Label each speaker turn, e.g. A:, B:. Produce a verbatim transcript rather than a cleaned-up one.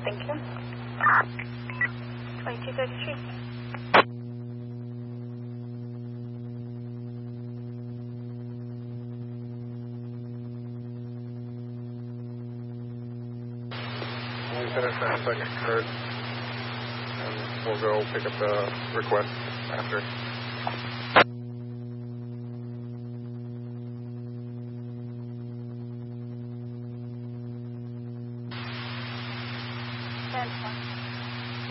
A: Thank you. twenty-two thirty-three.
B: We finish that second card, and we'll go pick up the request after.